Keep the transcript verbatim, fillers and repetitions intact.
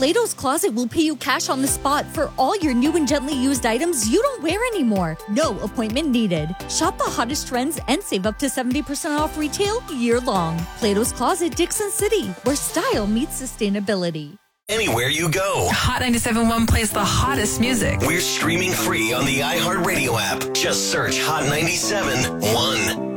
Plato's Closet will pay you cash on the spot for all your new and gently used items you don't wear anymore. No appointment needed. Shop the hottest trends and save up to seventy percent off retail year long. Plato's Closet, Dixon City, where style meets sustainability. Anywhere you go. Hot ninety-seven point one plays the hottest music. We're streaming free on the iHeartRadio app. Just search Hot ninety-seven point one.